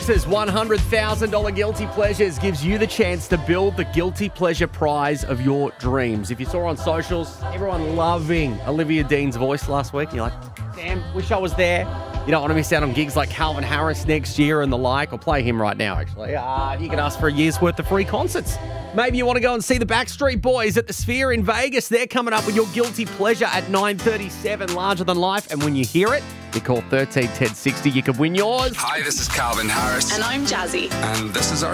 Says $100,000 Guilty Pleasures gives you the chance to build the Guilty Pleasure prize of your dreams. If you saw on socials, everyone loving Olivia Dean's voice last week. You're like, damn, wish I was there. You don't want to miss out on gigs like Calvin Harris next year and the like, or play him right now, actually. You can ask for a year's worth of free concerts. Maybe you want to go and see the Backstreet Boys at the Sphere in Vegas. They're coming up with your Guilty Pleasure at 9:37, larger than life. And when you hear it, you call 13 1060. You could win yours. Hi, this is Calvin Harris. And I'm Jazzy. And this is our